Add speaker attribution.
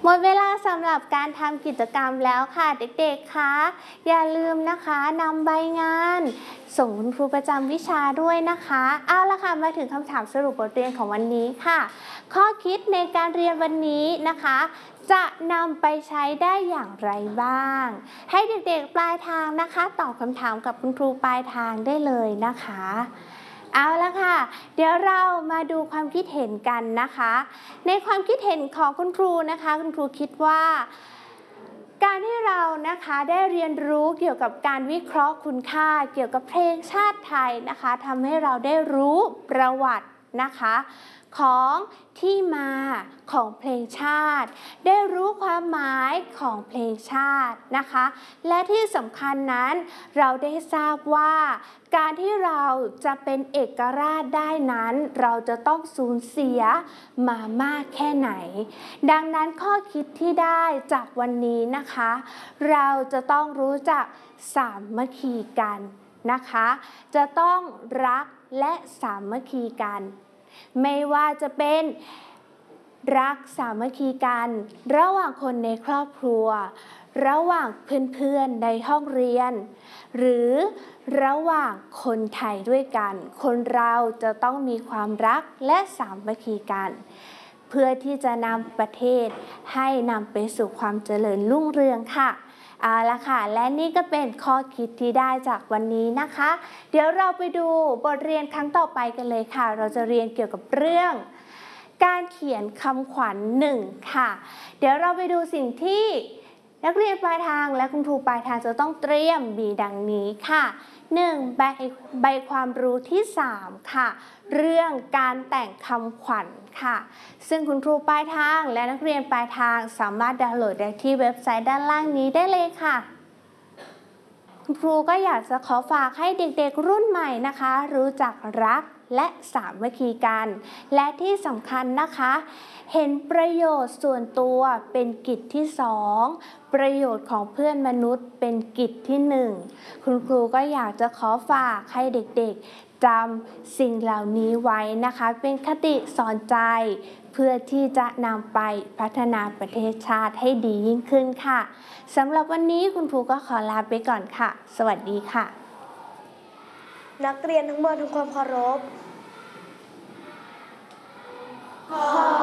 Speaker 1: หมดเวลาสำหรับการทำกิจกรรมแล้วค่ะเด็กๆคะอย่าลืมนะคะนำใบงานส่งคุณครูประจำวิชาด้วยนะคะเอาละค่ะมาถึงคำถามสรุปบทเรียนของวันนี้ค่ะข้อคิดในการเรียนวันนี้นะคะจะนำไปใช้ได้อย่างไรบ้างให้เด็กๆปลายทางนะคะตอบคำถามกับคุณครูปลายทางได้เลยนะคะเอาละค่ะเดี๋ยวเรามาดูความคิดเห็นกันนะคะในความคิดเห็นของคุณครูนะคะคุณครูคิดว่าการที่เรานะคะได้เรียนรู้เกี่ยวกับการวิเคราะห์คุณค่าเกี่ยวกับเพลงชาติไทยนะคะทำให้เราได้รู้ประวัตินะคะของที่มาของเพลงชาติได้รู้ความหมายของเพลงชาตินะคะและที่สำคัญนั้นเราได้ทราบว่าการที่เราจะเป็นเอกราชได้นั้นเราจะต้องสูญเสียมามากแค่ไหนดังนั้นข้อคิดที่ได้จากวันนี้นะคะเราจะต้องรู้จักสามัคคีกันนะคะจะต้องรักและสามัคคีกันไม่ว่าจะเป็นรักสามัคคีกันระหว่างคนในครอบครัวระหว่างเพื่อนๆในห้องเรียนหรือระหว่างคนไทยด้วยกันคนเราจะต้องมีความรักและสามัคคีกันเพื่อที่จะนำประเทศให้นำไปสู่ความเจริญรุ่งเรืองค่ะเอาละค่ะและนี่ก็เป็นข้อคิดที่ได้จากวันนี้นะคะเดี๋ยวเราไปดูบทเรียนครั้งต่อไปกันเลยค่ะเราจะเรียนเกี่ยวกับเรื่องการเขียนคำขวัญ1ค่ะเดี๋ยวเราไปดูสิ่งที่นักเรียนปลายทางและคุณครูปลายทางจะต้องเตรียมมีดังนี้ค่ะ1ใบความรู้ที่3ค่ะเรื่องการแต่งคำขวัญค่ะซึ่งคุณครูปลายทางและนักเรียนปลายทางสามารถดาวน์โหลดได้ที่เว็บไซต์ด้านล่างนี้ได้เลยค่ะคุณครูก็อยากจะขอฝากให้เด็กๆรุ่นใหม่นะคะรู้จักรักและสามัคคีกันและที่สำคัญนะคะเห็นประโยชน์ส่วนตัวเป็นกิจที่2ประโยชน์ของเพื่อนมนุษย์เป็นกิจที่1คุณครูก็อยากจะขอฝากให้เด็กๆจำสิ่งเหล่านี้ไว้นะคะเป็นคติสอนใจเพื่อที่จะนำไปพัฒนาประเทศชาติให้ดียิ่งขึ้นค่ะสำหรับวันนี้คุณครูก็ขอลาไปก่อนค่ะสวัสดีค่ะ
Speaker 2: นักเรียนทั้งหมดทำความเคารพ